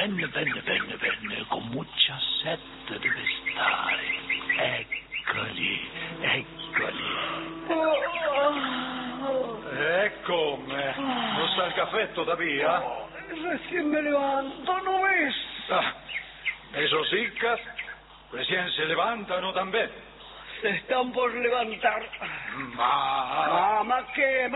Venne, con mucha sed deve stare. Eccoli. Come? ¿No está el café todavía? Recién me levanto, ¿no ves? Esos hicas recién se levantan también. Se están por levantar. Ma ¿Qué?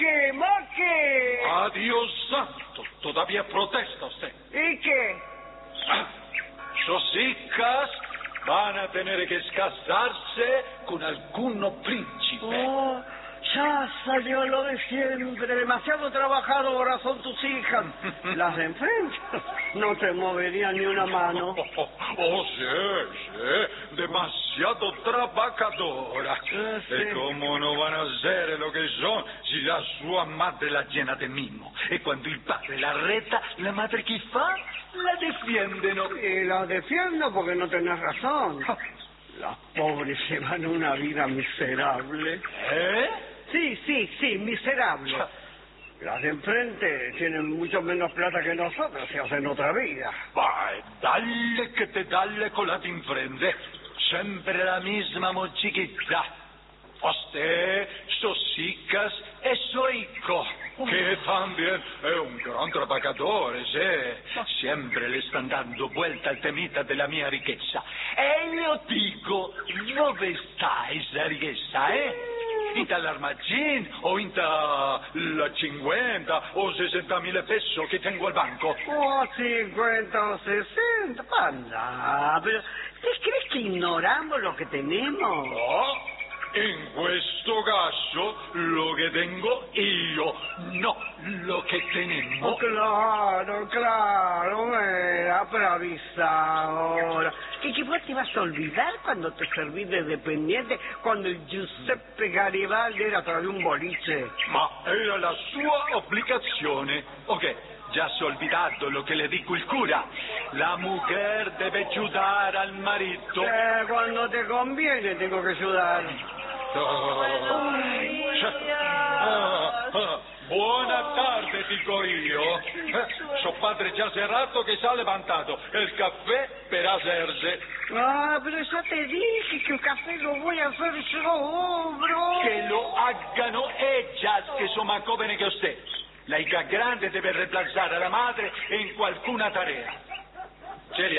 Dios santo, todavía protesta usted. ¿Y qué? Esos hicas van a tener que casarse con alguno príncipe. Oh, ya salió lo de siempre. Demasiado trabajadoras son tus hijas. Las de enfrente no te moverían ni una mano. Sí. Demasiado trabajadora. Sí. ¿Y cómo no van a ser lo que son si la sua madre la llena de mimo? Y cuando el padre la reta, la madre que fa, la defiendono. Y la defiendo porque no tenés razón. Las pobres llevan una vida miserable. Sí, miserable. Las de enfrente tienen mucho menos plata que nosotros y hacen otra vida. Vai, dalle che te dalle con la t'infrende. Sempre la misma mochiquita. Usted, sus hijas e suo hijo, que también es un gran trabajador, ¿sí? Siempre le están dando vuelta al temita de la mia riqueza. E io dico, dove sta esa riqueza, Inta l'armagin o inta la 50 o 60.000 pesos que tengo al banco? 50 o 60, anda, pero ¿te crees que ignoramos lo que tenemos? In questo caso lo che tengo io, no lo che tenemos. Claro, era para avisar ahora. ¿Que vos te vas a olvidar cuando te servís de dependiente, cuando el Giuseppe Garibaldi era todavía un boliche? Ma era la sua obbligazione. Ok, già si è olvidato lo che le dico il cura. La mujer debe ayudar al marito. Cuando te conviene tengo que ayudar. Buona tarde, dico io. Suo padre già serrato che si ha levantato. Il caffè per hacerse. Pero ya te dije que el café lo voy a hacer yo, bro. Que lo haggano ellas, que son más jóvenes que usted. La hija grande debe reemplazar a la madre en qualcuna tarea. Celia.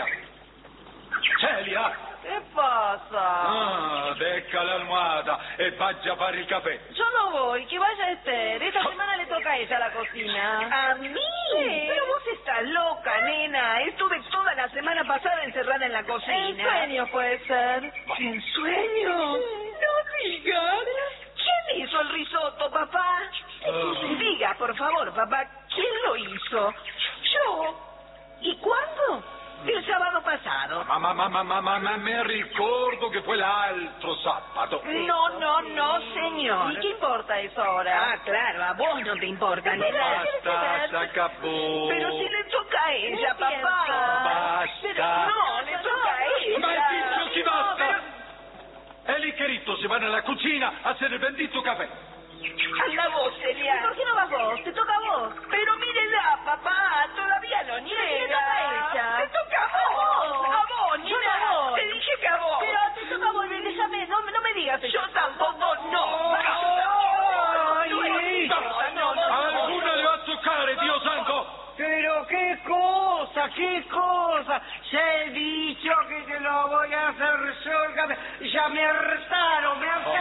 ¿Qué pasa? Deja la almohada e vaya a fare il caffè. Yo no voy, que vaya Esther. Esta semana le toca a ella la cocina. ¿A mí? Sí. Pero vos estás loca, nena. Estuve toda la semana pasada encerrada en la cocina. En sueño puede ser. ¿En sueño? No digas. ¿Quién hizo el risotto, papá? Diga, por favor, papá, ¿quién lo hizo? Yo. ¿Y cuándo? El sábado pasado. Ma me ricordo che fu l'altro sabato. No, señor. ¿Y qué importa eso ahora? Claro, a vos no te importa, nena. Basta, se acabó. Pero si le toca a ella, papá. Basta. No, le toca a ella. Ma il pizzo si basta. E l'Iccherito si va nella cucina a hacer el bendito caffè. Anda vos, Celia. ¿Y por qué no vas vos? Te toca a vos. Pero mírela, papá, todavía no niega. Le toca a ella. Te toca a vos. A vos, Yo nena. no voy. Te dije que a vos. Pero te toca a vos, déjame, no me digas eso. Yo tampoco, no. Alguna le va a toccare, Dio santo. Pero qué cosa. Ya he dicho que te lo voy a hacer yo el café. Ya me hartaron.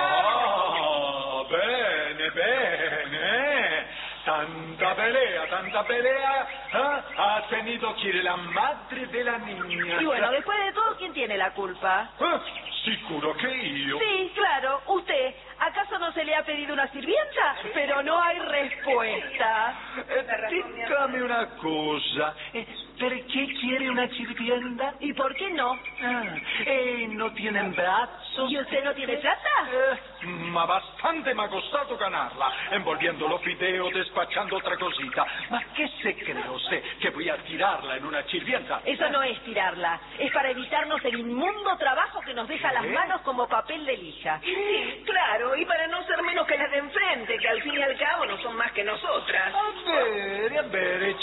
Bene. Tanta pelea. Ha tenido que ir la madre de la niña. Y bueno, después de todo, ¿quién tiene la culpa? Sicuro che io. Sí, claro, usted. ¿Acaso no se le ha pedido una sirvienta? Pero no hay respuesta. Dígame una cosa. ¿Perché quiere una sirvienta? ¿Y por qué no? ¿No tienen brazos? ¿Y usted no tiene plata? Ma bastante me ha costado ganarla, envolviendo los fideos, despachando otra cosita. ¿Ma qué se cree usted? ¿Que voy a tirarla en una sirvienta? Eso no es tirarla. Es para evitarnos el inmundo trabajo que nos deja las manos como papel de lija. Sí, claro, y para no ser menos que las de enfrente, que al fin y al cabo no son más que nosotras. A ver,